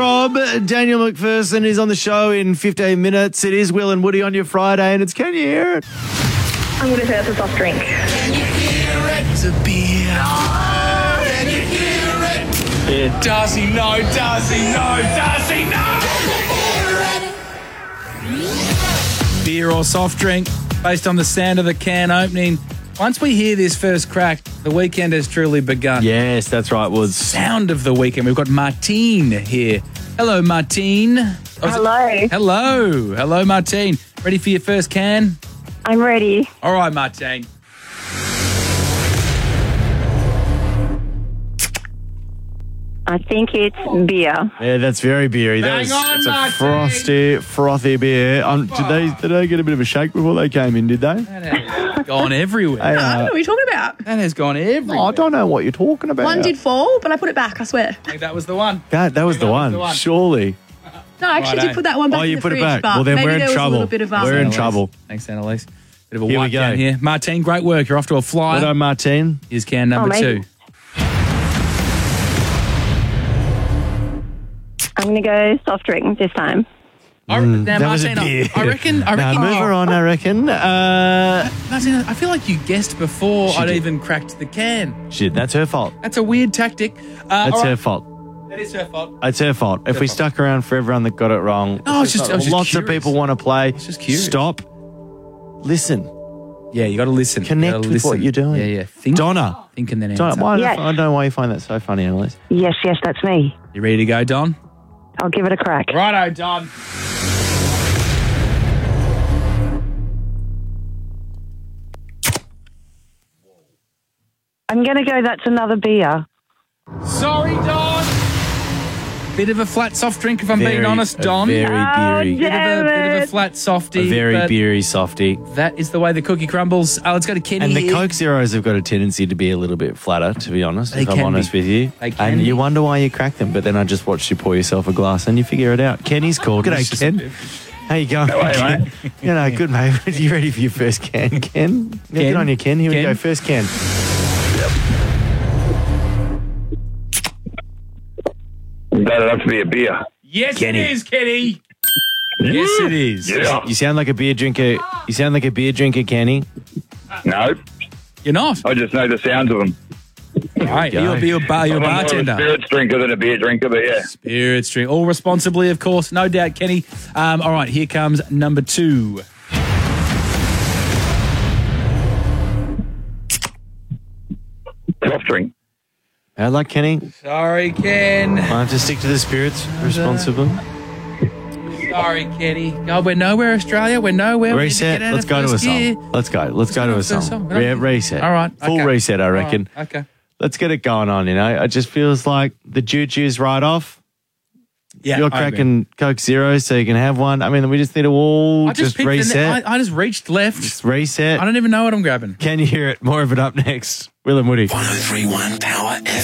Rob, Daniel McPherson is on the show in 15 minutes. It is Will and Woody on your Friday, and it's Can You Hear It? I'm going to say that's a soft drink. Can you hear it? It's a beer. Oh, can you hear it? Yeah. Does he know? Does he know? Does he know? Beer or soft drink, based on the sound of the can opening. Once we hear this first crack, the weekend has truly begun. Yes, that's right, Woods. Sound of the weekend. We've got Martine here. Hello, Martine. Hello. Hello, Martine. Ready for your first can? I'm ready. All right, Martine. I think it's beer. Yeah, that's very beery. Bang on, it's a Martine. frothy beer. Did they get a bit of a shake before they came in, did they? That has gone everywhere. Hey, What are we talking about? That has gone everywhere. I don't know what you're talking about. One did fall, but I put it back, I swear. I think that was the one. That was the one, surely. No, I actually Righto. did put that one back Oh, in you the put it fridge, back. but Well, then maybe we're in there was trouble. a little bit of We're in Annalise. trouble. Thanks, Annalise. Bit of a Here we wipe down go. here. Martine, great work. You're off to a flyer. Well done, Martine. Here's can number amazing. 2. I'm going to go soft drink this time. Now, That was a Martine, beer. I reckon. Now, move her on, I reckon. Martine, I feel like you guessed before I'd did. even cracked the can. Shit, that's her fault. That's a weird tactic. That's all her right. fault. That is her fault. It's her fault. If we stuck around for everyone that got it wrong, No, I was just lots curious. of people want to play. just curious. Stop. Listen. Yeah, you got to listen. Connect You gotta with what listen. you're doing. Yeah. Think, Donna. Think and then Donna, answer. why Yes. I don't know why you find that so funny, Annalise. Yes, that's me. You ready to go, Don? I'll give it a crack. Righto, Don. I'm going to go that's another beer. Sorry, Don. Bit of a flat soft drink, if I'm being honest, Don. Very beery. Bit of Damn a it. flat softy. A very but beery softy. That is the way the cookie crumbles. Let's go to Kenny And the here. Coke Zeros have got a tendency to be a little bit flatter, to be honest, They if I'm can honest be. with you. They can and be. you wonder why you crack them, but then I just watched you pour yourself a glass and you figure it out. Kenny's called. G'day, Ken. How you going, Ken? You know, good, mate. You ready for your first can, Ken? Yeah, good on you, Ken. Here we Ken? go. First can. That enough to be a beer. Yes, Kenny. it is, Kenny. Yes, it is. Yeah. You sound like a beer drinker. You sound like a beer drinker, Kenny. No, You're not. I just know the sounds of them. Right. go. You're a I'm more of a bartender. spirits drinker than a beer drinker, but yeah. Spirits drink. All responsibly, of course. No doubt, Kenny. All right, here comes number 2. Soft drink. How like Kenny? Sorry, Ken. I have to stick to the spirits responsibly. Sorry, Kenny. God, we're nowhere, Australia. We're nowhere. We need Reset. get out Let's of go to a first gear. song. Let's go. Let's go to a first song. song. We don't- Reset. All right. Full okay. reset, I reckon. All right, okay. Let's get it going on, you know. It just feels like the juju's right off. Yeah, You're I agree. cracking Coke Zeros so you can have one. I mean, we just need to all I just picked reset. I just reached left. Just reset. I don't even know what I'm grabbing. Can you hear it? More of it up next. Will and Woody. 1031 Power